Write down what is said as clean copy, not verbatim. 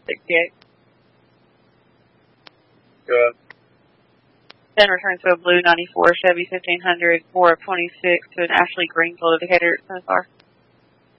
68. Good. Then returns to a blue 94 Chevy 1500, 4 of 26 to an Ashley Greenfield indicator at Smith Car.